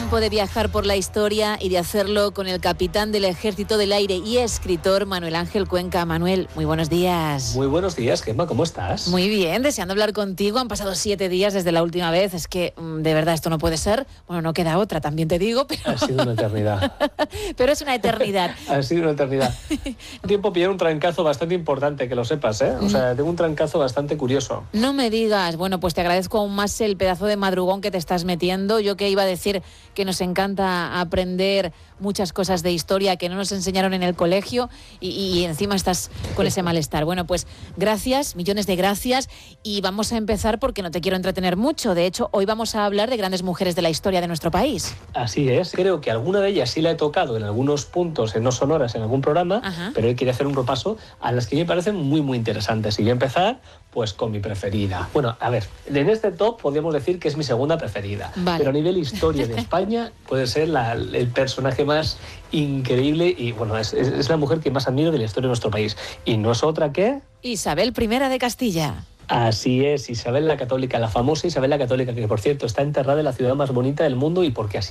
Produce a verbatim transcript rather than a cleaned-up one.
tiempo de viajar por la historia y de hacerlo con el capitán del Ejército del Aire y escritor Manuel Ángel Cuenca. Manuel, muy buenos días. Muy buenos días, Gemma, ¿cómo estás? Muy bien, deseando hablar contigo. Han pasado siete días desde la última vez. Es que, de verdad, esto no puede ser. Bueno, no queda otra, también te digo, pero... Ha sido una eternidad. Pero es una eternidad. Ha sido una eternidad. Un tiempo pillé un trancazo bastante importante, que lo sepas, ¿eh? O sea, tengo un trancazo bastante curioso. No me digas. Bueno, pues te agradezco aún más el pedazo de madrugón que te estás metiendo. Yo que iba a decir que nos encanta aprender muchas cosas de historia que no nos enseñaron en el colegio y, y encima estás con ese malestar. Bueno, pues gracias, millones de gracias, y vamos a empezar porque no te quiero entretener mucho. De hecho, hoy vamos a hablar de grandes mujeres de la historia de nuestro país. Así es. Creo que alguna de ellas sí la he tocado en algunos puntos, en No Sonoras, en algún programa, Ajá. pero hoy quería hacer un repaso a las que me parecen muy, muy interesantes. Y voy a empezar, pues, con mi preferida. Bueno, a ver, en este top podríamos decir que es mi segunda preferida. Vale. Pero a nivel historia de España puede ser la, el personaje más increíble y, bueno, es, es, es la mujer que más admiro de la historia de nuestro país. Y no es otra que... Isabel primera de Castilla. Así es, Isabel la Católica, la famosa Isabel la Católica, que por cierto está enterrada en la ciudad más bonita del mundo y porque así